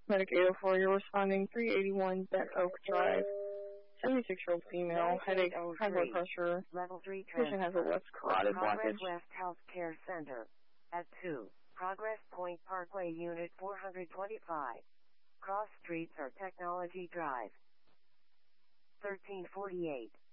Medic 804, you're responding 381 Deck Oak Drive. 76-year-old female, headache, high blood pressure. Level 3 Patient has a left carotid Progress blockage. West Health Care Center. At 2. Progress Point Parkway Unit 425. Cross Streets or Technology Drive. 1348.